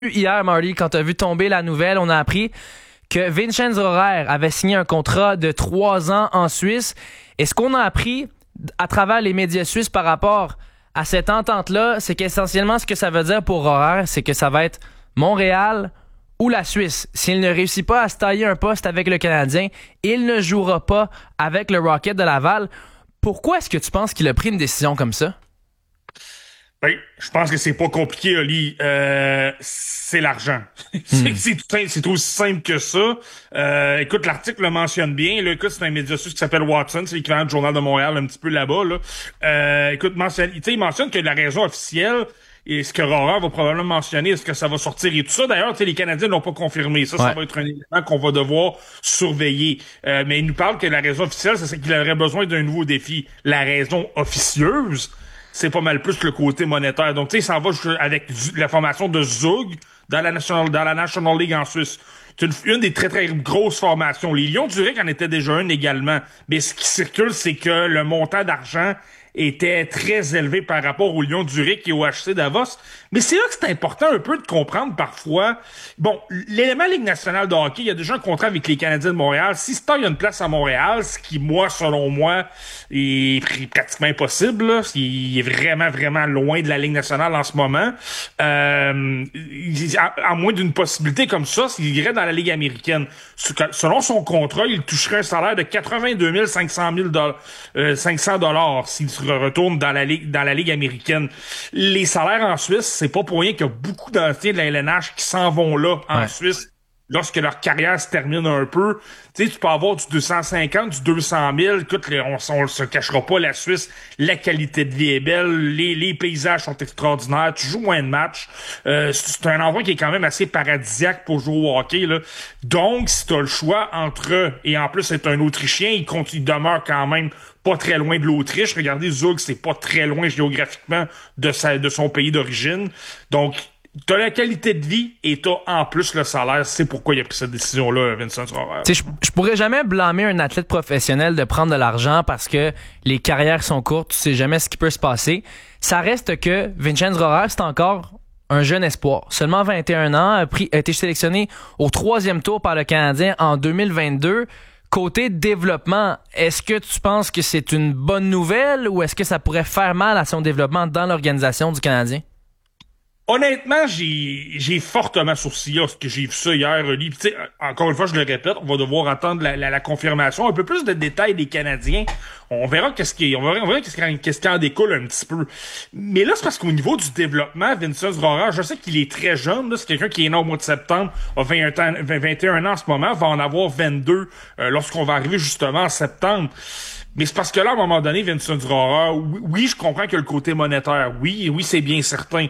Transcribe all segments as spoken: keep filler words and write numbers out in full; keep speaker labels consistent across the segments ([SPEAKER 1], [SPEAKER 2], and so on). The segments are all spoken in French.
[SPEAKER 1] Hier, Marty, quand tu as vu tomber la nouvelle, on a appris que Vincenz Rohrer avait signé un contrat de trois ans en Suisse. Et ce qu'on a appris à travers les médias suisses par rapport à cette entente-là, c'est qu'essentiellement, ce que ça veut dire pour Rohrer, c'est que ça va être Montréal ou la Suisse. S'il ne réussit pas à se tailler un poste avec le Canadien, il ne jouera pas avec le Rocket de Laval. Pourquoi est-ce que tu penses qu'il a pris une décision comme ça?
[SPEAKER 2] Ben, je pense que c'est pas compliqué, Oli. Euh, c'est l'argent. c'est,
[SPEAKER 1] Hmm.
[SPEAKER 2] c'est, tout, c'est aussi simple que ça. Euh, écoute, l'article le mentionne bien. Là, écoute, c'est un média suisse qui s'appelle Watson, c'est l'équivalent du Journal de Montréal, un petit peu là-bas. Là. Euh, écoute, mentionne, il mentionne que la raison officielle, et ce que Rohrer va probablement mentionner, est-ce que ça va sortir et tout ça. D'ailleurs, les Canadiens l'ont pas confirmé. Ça, ouais. Ça va être un élément qu'on va devoir surveiller. Euh, mais il nous parle que la raison officielle, c'est qu'il aurait besoin d'un nouveau défi. La raison officieuse, c'est pas mal plus le côté monétaire. Donc, tu sais, il s'en va avec la formation de Zug dans la National, dans la National League en Suisse. C'est une, une des très, très grosses formations. Les Lions du Zurich en étaient déjà une également. Mais ce qui circule, c'est que le montant d'argent était très élevé par rapport aux Lions du Zurich et au H C Davos. Mais c'est là que c'est important un peu de comprendre parfois. Bon, l'élément Ligue nationale de hockey, il y a déjà un contrat avec les Canadiens de Montréal. Si Star a une place à Montréal, ce qui, moi, selon moi, est pratiquement impossible, là, il est vraiment, vraiment loin de la Ligue nationale en ce moment. Euh, à, à moins d'une possibilité comme ça, s'il irait dans la Ligue américaine. Selon son contrat, il toucherait un salaire de quatre-vingt-deux mille cinq cents dollars s'il se retourne dans la Ligue, dans la Ligue américaine. Les salaires en Suisse, c'est pas pour rien qu'il y a beaucoup d'anciens de la L N H qui s'en vont là, en ouais. Suisse, lorsque leur carrière se termine un peu. Tu sais, tu peux avoir du deux cent cinquante, du deux cent mille. Écoute, on, on se cachera pas, la Suisse, la qualité de vie est belle, les, les paysages sont extraordinaires, tu joues moins de matchs. Euh, c'est un endroit qui est quand même assez paradisiaque pour jouer au hockey, là. Donc, si t'as le choix entre eux, et en plus, c'est un Autrichien, il, continue, il demeure quand même pas très loin de l'Autriche. Regardez, Zug, c'est pas très loin géographiquement de sa, de son pays d'origine. Donc, t'as la qualité de vie et t'as en plus le salaire. C'est pourquoi il a pris cette décision-là, Vincenz Rohrer.
[SPEAKER 1] Je, je pourrais jamais blâmer un athlète professionnel de prendre de l'argent parce que les carrières sont courtes, tu sais jamais ce qui peut se passer. Ça reste que Vincenz Rohrer, c'est encore un jeune espoir. Seulement vingt et un ans, a, pris, a été sélectionné au troisième tour par le Canadien en deux mille vingt-deux. Côté développement, est-ce que tu penses que c'est une bonne nouvelle ou est-ce que ça pourrait faire mal à son développement dans l'organisation du Canadien?
[SPEAKER 2] Honnêtement, j'ai j'ai fortement sourcillé parce que j'ai vu ça hier, Oli. Tu sais, encore une fois, je le répète, on va devoir attendre la, la, la confirmation, un peu plus de détails des Canadiens. On verra qu'est-ce qui, on verra, on verra qu'est-ce qui, qu'est-ce qui en découle un petit peu. Mais là, c'est parce qu'au niveau du développement, Vincenz Rohrer, je sais qu'il est très jeune. Là, c'est quelqu'un qui est né au mois de septembre, a vingt et un ans, vingt et un ans en ce moment, va en avoir vingt-deux euh, lorsqu'on va arriver justement en septembre. Mais c'est parce que là, à un moment donné, Vincenz Rohrer, oui, oui, je comprends que le côté monétaire, oui, oui, c'est bien certain.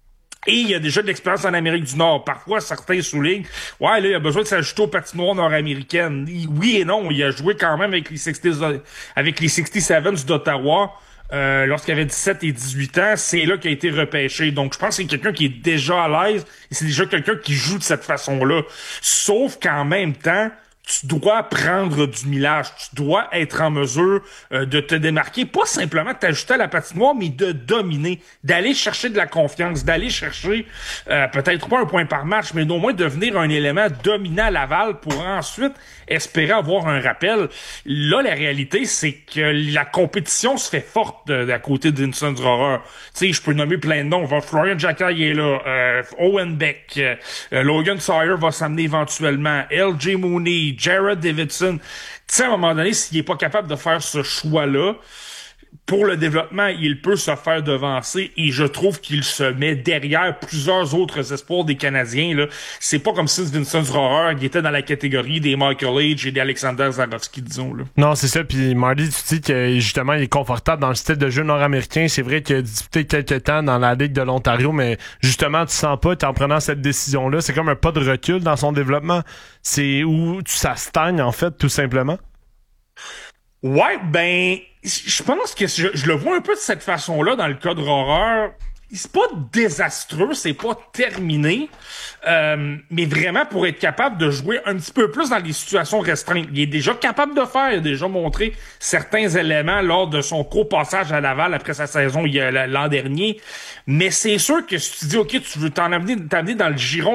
[SPEAKER 2] Et il y a déjà de l'expérience en Amérique du Nord. Parfois, certains soulignent, ouais, là, il a besoin de s'ajouter aux patinoires nord-américaines. Oui et non, il a joué quand même avec les soixante, avec les soixante-dix-sept d'Ottawa, euh, lorsqu'il avait dix-sept et dix-huit ans. C'est là qu'il a été repêché. Donc, je pense que c'est quelqu'un qui est déjà à l'aise et c'est déjà quelqu'un qui joue de cette façon-là. Sauf qu'en même temps, tu dois prendre du millage, tu dois être en mesure euh, de te démarquer, pas simplement de t'ajuster à la patinoire, mais de dominer, d'aller chercher de la confiance, d'aller chercher euh, peut-être pas un point par match, mais au moins devenir un élément dominant à Laval pour ensuite espérer avoir un rappel. Là, la réalité, c'est que la compétition se fait forte de, de à côté de Vincenz Rohrer. Tu sais, je peux nommer plein de noms. Florian Jacquet est là, euh, Owen Beck, euh, Logan Sawyer va s'amener éventuellement, L J Mooney, Jared Davidson. Tu sais, à un moment donné, s'il est pas capable de faire ce choix-là, pour le développement, il peut se faire devancer et je trouve qu'il se met derrière plusieurs autres espoirs des Canadiens. Là. C'est pas comme si Vincenz Rohrer qui était dans la catégorie des Michael Age et des Alexander Zarovski, disons. Là.
[SPEAKER 3] Non, c'est ça. Puis Marty, tu dis que justement, il est confortable dans le style de jeu nord-américain. C'est vrai qu'il a disputé quelques temps dans la Ligue de l'Ontario, mais justement, tu sens pas, en prenant cette décision-là, c'est comme un pas de recul dans son développement. C'est où ça stagne, en fait, tout simplement.
[SPEAKER 2] Ouais, ben, je pense que je, je le vois un peu de cette façon-là dans le cas de Rohrer. C'est pas désastreux, c'est pas terminé. euh, mais vraiment pour être capable de jouer un petit peu plus dans les situations restreintes. Il est déjà capable de faire, il a déjà montré certains éléments lors de son court passage à Laval après sa saison il y a, l'an dernier, mais c'est sûr que si tu dis, OK, tu veux t'en amener, t'amener dans le giron